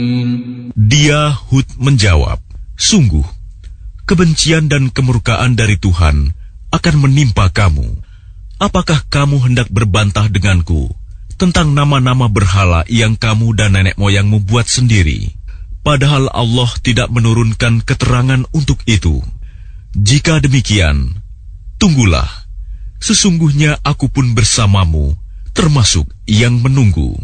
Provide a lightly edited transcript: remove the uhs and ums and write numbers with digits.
Dia Hud menjawab, "Sungguh, kebencian dan kemurkaan dari Tuhan akan menimpa kamu. Apakah kamu hendak berbantah denganku tentang nama-nama berhala yang kamu dan nenek moyangmu buat sendiri, padahal Allah tidak menurunkan keterangan untuk itu? Jika demikian, tunggulah, sesungguhnya aku pun bersamamu, termasuk yang menunggu."